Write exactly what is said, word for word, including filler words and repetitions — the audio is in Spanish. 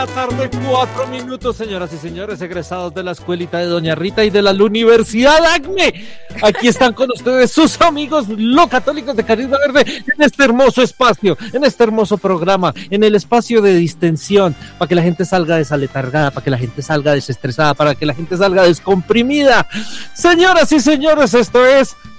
la tarde, cuatro minutos, señoras y señores, egresados de la escuelita de Doña Rita y de la Universidad ACME. Aquí están con ustedes sus amigos locatólicos de Carisma Verde en este hermoso espacio, en este hermoso programa, en el espacio de distensión, para que la gente salga desaletargada, para que la gente salga desestresada, para que la gente salga descomprimida. Señoras y señores, esto es